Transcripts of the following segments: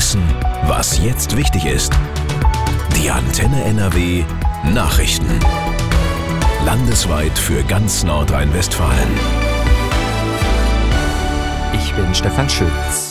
wissen, was jetzt wichtig ist. Die Antenne NRW Nachrichten. Landesweit für ganz Nordrhein-Westfalen. Ich bin Stefan Schütz.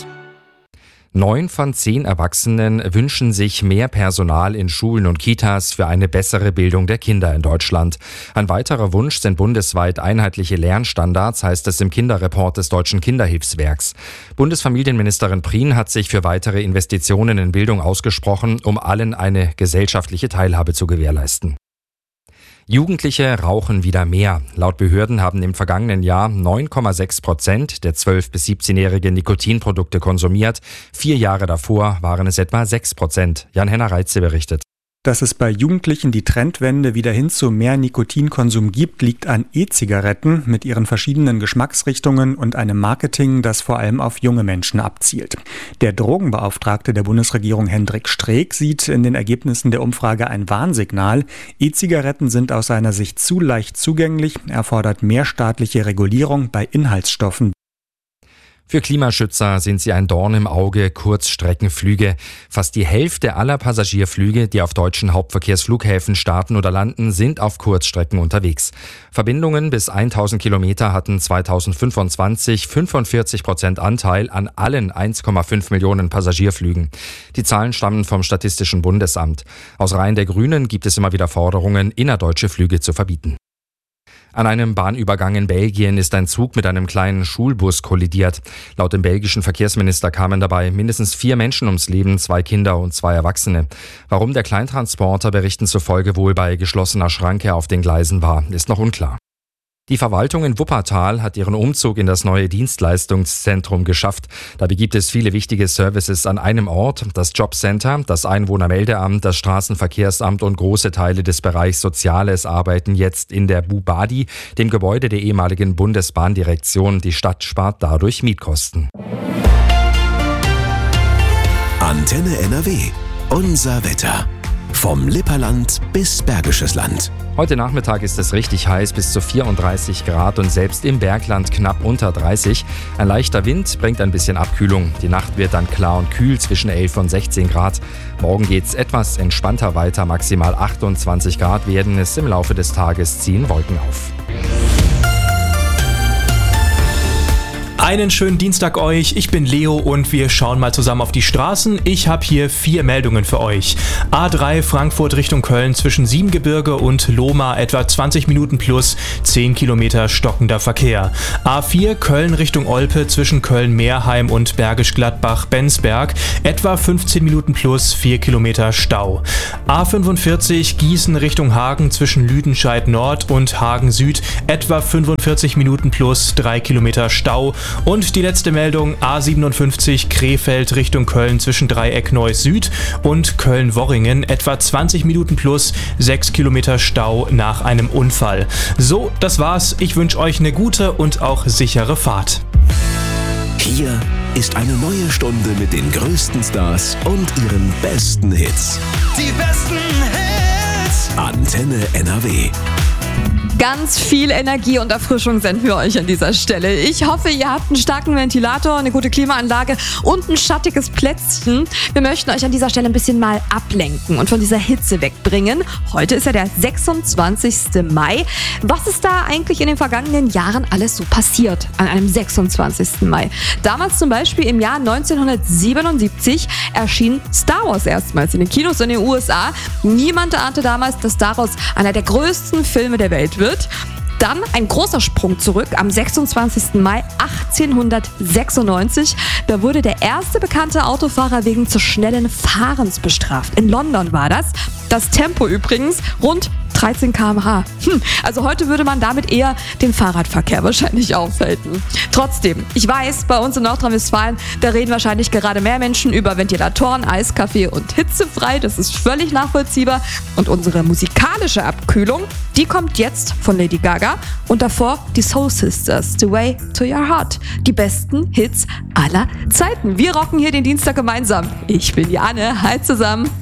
9 von 10 Erwachsenen wünschen sich mehr Personal in Schulen und Kitas für eine bessere Bildung der Kinder in Deutschland. Ein weiterer Wunsch sind bundesweit einheitliche Lernstandards, heißt es im Kinderreport des Deutschen Kinderhilfswerks. Bundesfamilienministerin Prien hat sich für weitere Investitionen in Bildung ausgesprochen, um allen eine gesellschaftliche Teilhabe zu gewährleisten. Jugendliche rauchen wieder mehr. Laut Behörden haben im vergangenen Jahr 9,6% der 12- bis 17-Jährigen Nikotinprodukte konsumiert. 4 Jahre davor waren es etwa 6%. Jan-Henner Reitze berichtet. Dass es bei Jugendlichen die Trendwende wieder hin zu mehr Nikotinkonsum gibt, liegt an E-Zigaretten mit ihren verschiedenen Geschmacksrichtungen und einem Marketing, das vor allem auf junge Menschen abzielt. Der Drogenbeauftragte der Bundesregierung Hendrik Streeck sieht in den Ergebnissen der Umfrage ein Warnsignal. E-Zigaretten sind aus seiner Sicht zu leicht zugänglich. Er fordert mehr staatliche Regulierung bei Inhaltsstoffen. Für Klimaschützer sind sie ein Dorn im Auge, Kurzstreckenflüge. Fast die Hälfte aller Passagierflüge, die auf deutschen Hauptverkehrsflughäfen starten oder landen, sind auf Kurzstrecken unterwegs. Verbindungen bis 1000 Kilometer hatten 2025 45% Anteil an allen 1,5 Millionen Passagierflügen. Die Zahlen stammen vom Statistischen Bundesamt. Aus Reihen der Grünen gibt es immer wieder Forderungen, innerdeutsche Flüge zu verbieten. An einem Bahnübergang in Belgien ist ein Zug mit einem kleinen Schulbus kollidiert. Laut dem belgischen Verkehrsminister kamen dabei mindestens 4 Menschen ums Leben, 2 Kinder und 2 Erwachsene. Warum der Kleintransporter Berichten zufolge wohl bei geschlossener Schranke auf den Gleisen war, ist noch unklar. Die Verwaltung in Wuppertal hat ihren Umzug in das neue Dienstleistungszentrum geschafft. Dabei gibt es viele wichtige Services an einem Ort. Das Jobcenter, das Einwohnermeldeamt, das Straßenverkehrsamt und große Teile des Bereichs Soziales arbeiten jetzt in der Bubadi, dem Gebäude der ehemaligen Bundesbahndirektion. Die Stadt spart dadurch Mietkosten. Antenne NRW. Unser Wetter. Vom Lipperland bis Bergisches Land. Heute Nachmittag ist es richtig heiß, bis zu 34 Grad und selbst im Bergland knapp unter 30. Ein leichter Wind bringt ein bisschen Abkühlung. Die Nacht wird dann klar und kühl zwischen 11 und 16 Grad. Morgen geht's etwas entspannter weiter, maximal 28 Grad werden es. Im Laufe des Tages ziehen Wolken auf. Einen schönen Dienstag euch, ich bin Leo und wir schauen mal zusammen auf die Straßen. Ich habe hier 4 Meldungen für euch. A3 Frankfurt Richtung Köln zwischen Siebengebirge und Lohmar etwa 20 Minuten plus 10 Kilometer stockender Verkehr. A4 Köln Richtung Olpe zwischen Köln-Meerheim und Bergisch Gladbach-Bensberg etwa 15 Minuten plus 4 Kilometer Stau. A45 Gießen Richtung Hagen zwischen Lüdenscheid Nord und Hagen Süd etwa 45 Minuten plus 3 Kilometer Stau. Und die letzte Meldung, A57 Krefeld Richtung Köln zwischen Dreieck Neuss Süd und Köln-Worringen, etwa 20 Minuten plus 6 Kilometer Stau nach einem Unfall. So, das war's. Ich wünsche euch eine gute und auch sichere Fahrt. Hier ist eine neue Stunde mit den größten Stars und ihren besten Hits. Die besten Hits! Antenne NRW. Ganz viel Energie und Erfrischung senden wir euch an dieser Stelle. Ich hoffe, ihr habt einen starken Ventilator, eine gute Klimaanlage und ein schattiges Plätzchen. Wir möchten euch an dieser Stelle ein bisschen mal ablenken und von dieser Hitze wegbringen. Heute ist ja der 26. Mai. Was ist da eigentlich in den vergangenen Jahren alles so passiert an einem 26. Mai? Damals zum Beispiel im Jahr 1977 erschien Star Wars erstmals in den Kinos in den USA. Niemand ahnte damals, dass daraus einer der größten Filme der Welt wird. Dann ein großer Sprung zurück am 26. Mai 1896. Da wurde der erste bekannte Autofahrer wegen zu schnellen Fahrens bestraft. In London war das. Das Tempo übrigens rund 13 km/h. Also heute würde man damit eher den Fahrradverkehr wahrscheinlich aufhalten. Trotzdem, ich weiß, bei uns in Nordrhein-Westfalen, da reden wahrscheinlich gerade mehr Menschen über Ventilatoren, Eiskaffee und hitzefrei. Das ist völlig nachvollziehbar. Und unsere musikalische Abkühlung, die kommt jetzt von Lady Gaga und davor die Soul Sisters, The Way to Your Heart. Die besten Hits aller Zeiten. Wir rocken hier den Dienstag gemeinsam. Ich bin Janne. Hi zusammen.